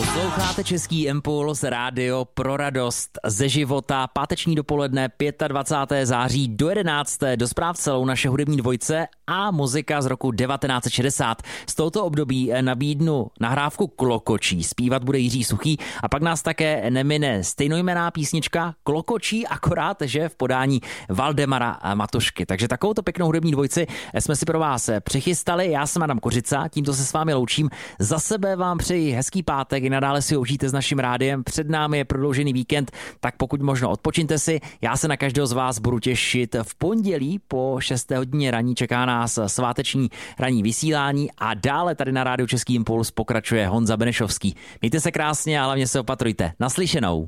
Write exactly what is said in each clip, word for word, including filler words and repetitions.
Posloucháte Český impuls, rádio pro radost ze života, páteční dopoledne dvacátého pátého září do jedenácté do zpráv celou naše hudební dvojce a muzika z roku devatenáct set šedesát. Z tohoto období nabídnu nahrávku Klokočí, zpívat bude Jiří Suchý a pak nás také nemine stejnojmenná písnička Klokočí, akorát, že v podání Valdemara Matošky. Takže takovouto pěknou hudební dvojci jsme si pro vás přichystali. Já jsem Adam Kořica, tímto se s vámi loučím. Za sebe vám přeji hezký pátek, i nadále si ho užijte s naším rádiem. Před námi je prodloužený víkend, tak pokud možno odpočiňte si. Já se na každého z vás budu těšit v pondělí po šesté hodině raní. Čeká nás sváteční ranní vysílání a dále tady na rádiu Český impuls pokračuje Honza Benešovský. Mějte se krásně a hlavně se opatrujte. Naslyšenou.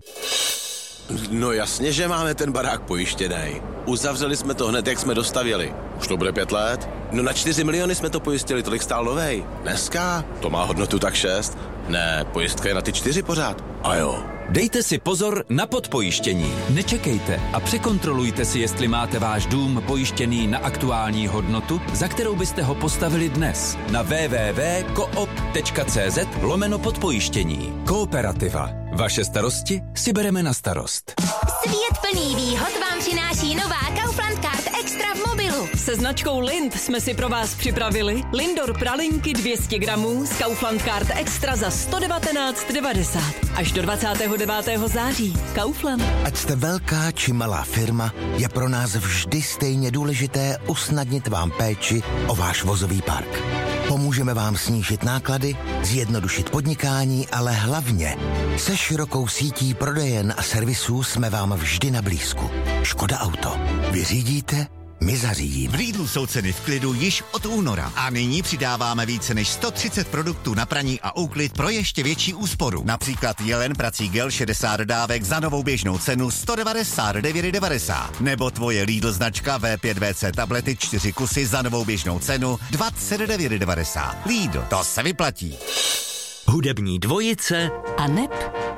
No jasně, že máme ten barák pojištěnej. Uzavřeli jsme to hned, jak jsme dostavěli. Už to bude pět let? No na čtyři miliony jsme to pojistili, tolik stál novej. Dneska? To má hodnotu tak šest. Ne, pojistka je na ty čtyři pořád. A jo. Dejte si pozor na podpojištění. Nečekejte a překontrolujte si, jestli máte váš dům pojištěný na aktuální hodnotu, za kterou byste ho postavili dnes. Na w w w tečka koop tečka cz lomeno podpojištění. Kooperativa. Vaše starosti si bereme na starost. Svět plný výhod vám přináší nová Kaufland Card Extra v mobilu. Se značkou Lind jsme si pro vás připravili Lindor pralinky dvě stě gramů z Kaufland Card Extra za sto devatenáct devadesát. Až do dvacátého devátého září. Kaufland. Ať jste velká či malá firma, je pro nás vždy stejně důležité usnadnit vám péči o váš vozový park. Pomůžeme vám snížit náklady, zjednodušit podnikání, ale hlavně se širokou sítí prodejen a servisů jsme vám vždy na blízku. Škoda Auto. Vy řídíte, my zařídíme. V Lidlu jsou ceny v klidu již od února a nyní přidáváme více než sto třicet produktů na praní a úklid pro ještě větší úsporu. Například Jelen prací gel šedesát dodávek za novou běžnou cenu sto devadesát devět devadesát. Nebo tvoje Lidl značka V pět V C tablety čtyři kusy za novou běžnou cenu dvacet devět devadesát. Lidl, to se vyplatí. Hudební dvojice a neb